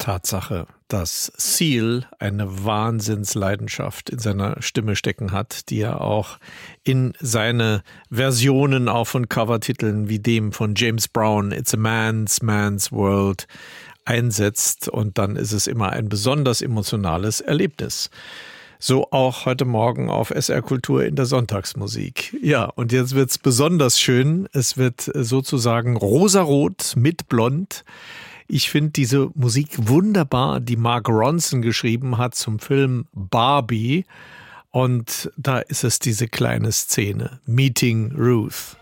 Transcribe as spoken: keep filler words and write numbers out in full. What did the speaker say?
Tatsache, dass Seal eine Wahnsinnsleidenschaft in seiner Stimme stecken hat, die er auch in seine Versionen auch von Covertiteln wie dem von James Brown, It's a Man's, Man's World, einsetzt. Und dann ist es immer ein besonders emotionales Erlebnis. So auch heute Morgen auf S R Kultur in der Sonntagsmusik. Ja, und jetzt wird's besonders schön. Es wird sozusagen rosarot mit blond. Ich finde diese Musik wunderbar, die Mark Ronson geschrieben hat zum Film Barbie. Und da ist es diese kleine Szene, Meeting Ruth.